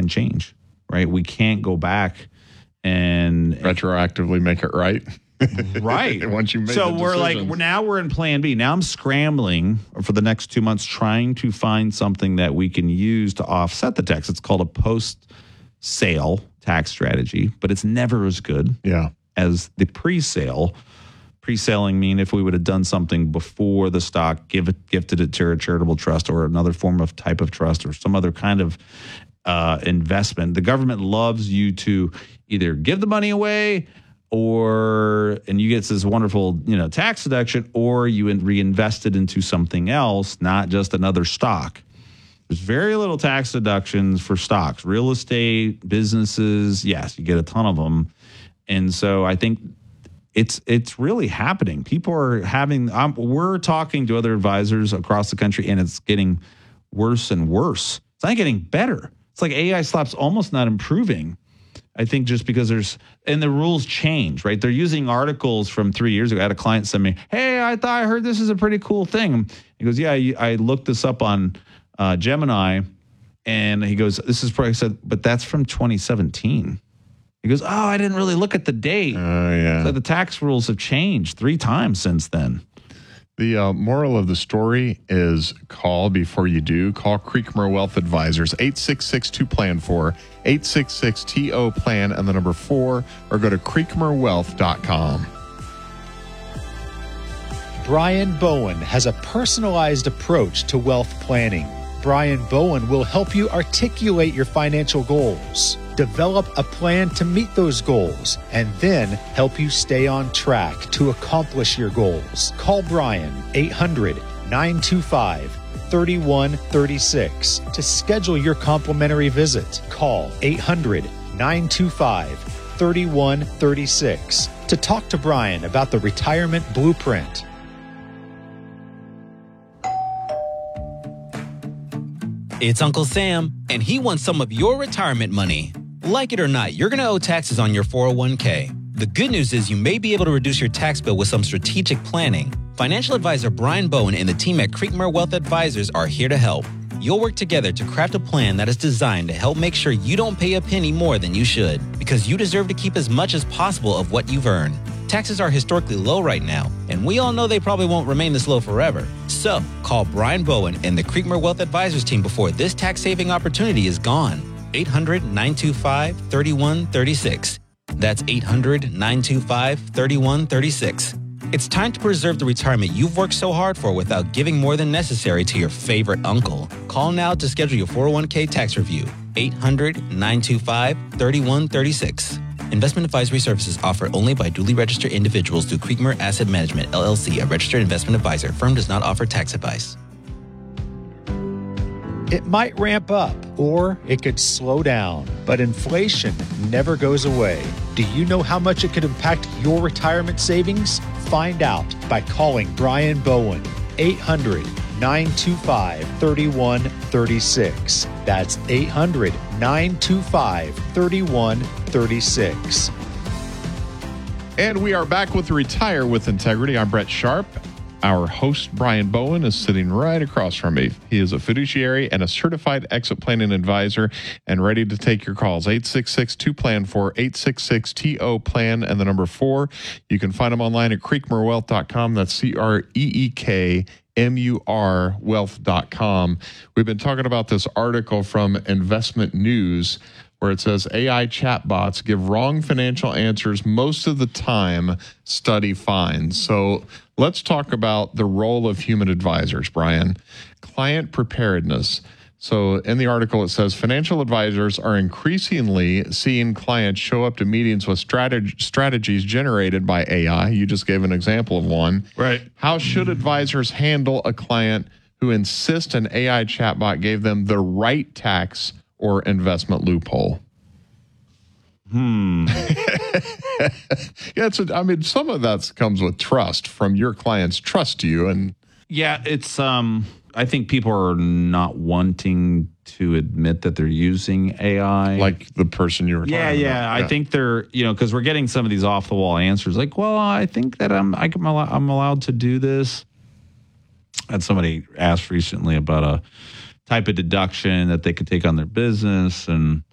can change, right? We can't go back and retroactively make it right. Right. Once you make so the we're like, decisions. now we're in plan B. Now I'm scrambling for the next 2 months trying to find something that we can use to offset the tax. It's called a post-sale tax strategy, but it's never as good as the pre-sale. Pre-selling mean if we would have done something before the stock, gifted it to a charitable trust or another form of type of trust or some other kind of investment. The government loves you to either give the money away and you get this wonderful, tax deduction, or you reinvest it into something else, not just another stock. There's very little tax deductions for stocks. Real estate, businesses, yes, you get a ton of them. And so I think it's really happening. People are we're talking to other advisors across the country, and it's getting worse and worse. It's not getting better. It's like AI slaps almost not improving. I think just because the rules change, right? They're using articles from 3 years ago. I had a client send me, hey, I heard this is a pretty cool thing. He goes, yeah, I looked this up on Gemini. And he goes, this is probably, I said, but that's from 2017. He goes, oh, I didn't really look at the date. Oh, yeah. So the tax rules have changed 3 times since then. The moral of the story is call before you do. Call Creekmore Wealth Advisors, 866-2-PLAN-4, 866-TO-PLAN, and the number 4, or go to creekmorewealth.com. Brian Bowen has a personalized approach to wealth planning. Brian Bowen will help you articulate your financial goals, develop a plan to meet those goals, and then help you stay on track to accomplish your goals. Call Brian, 800-925-3136 to schedule your complimentary visit. Call 800-925-3136 to talk to Brian about the Retirement Blueprint. It's Uncle Sam, and he wants some of your retirement money. Like it or not, you're going to owe taxes on your 401k. The good news is you may be able to reduce your tax bill with some strategic planning. Financial advisor Brian Bowen and the team at Creekmore Wealth Advisors are here to help. You'll work together to craft a plan that is designed to help make sure you don't pay a penny more than you should, because you deserve to keep as much as possible of what you've earned. Taxes are historically low right now, and we all know they probably won't remain this low forever. So, call Brian Bowen and the Creekmore Wealth Advisors team before this tax-saving opportunity is gone. 800-925-3136. That's 800-925-3136. It's time to preserve the retirement you've worked so hard for without giving more than necessary to your favorite uncle. Call now to schedule your 401k tax review. 800-925-3136. Investment advisory services offered only by duly registered individuals through Creekmore Asset Management, LLC, a registered investment advisor. Firm does not offer tax advice. It might ramp up, or it could slow down, but inflation never goes away. Do you know how much it could impact your retirement savings? Find out by calling Brian Bowen, 800-925-3136. That's 800-925-3136. And we are back with Retire with Integrity. I'm Brett Sharp. Our host, Brian Bowen, is sitting right across from me. He is a fiduciary and a certified exit planning advisor and ready to take your calls. 866-2-PLAN-4, 866-TO-PLAN, and the number 4. You can find him online at creekmorewealth.com. That's CREEKMUR wealth.com. We've been talking about this article from Investment News where it says AI chatbots give wrong financial answers most of the time, study finds. So let's talk about the role of human advisors, Brian. Client preparedness. So in the article, it says financial advisors are increasingly seeing clients show up to meetings with strategies generated by AI. You just gave an example of one. Right. How should advisors handle a client who insists an AI chatbot gave them the right tax or investment loophole? Hmm. Yeah, some of that comes with trust from your client's trust to you. And yeah, it's I think people are not wanting to admit that they're using AI. Like the person you were talking about. Yeah. I think they're, because we're getting some of these off the wall answers like, well, I think that I'm allowed to do this. I had somebody ask recently about a type of deduction that they could take on their business, and